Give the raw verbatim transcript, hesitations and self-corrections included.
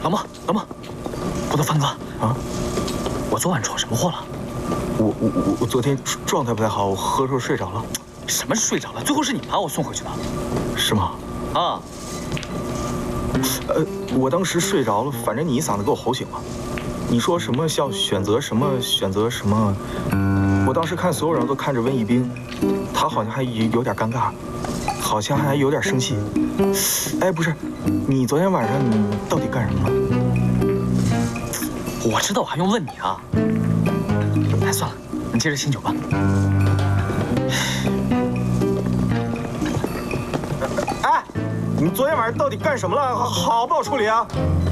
等吧，等吧，我的范哥啊， 我昨晚闯什么祸了？ 我我我我昨天状态不太好，我喝着睡着了。 什么睡着了？最后是你把我送回去的， 是吗？ 啊。 呃，我当时睡着了，反正你一嗓子给我吼醒了。你说什么要选择什么选择什么？我当时看所有人都看着温一冰，他好像还有有点尴尬，好像还有点生气。哎，不是，你昨天晚上你到底干什么了？ 我知道，我还用问你啊？哎，算了，你接着醒酒吧。 哎。 你昨天晚上到底干什么了？好好不好处理啊？